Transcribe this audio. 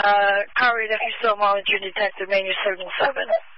Conrad, if you're still Molly Jr. Detective, Mania 77.